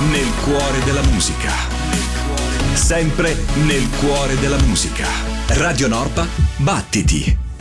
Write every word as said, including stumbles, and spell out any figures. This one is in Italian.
nel cuore della musica. Sempre nel cuore della musica. Radio Norpa, battiti.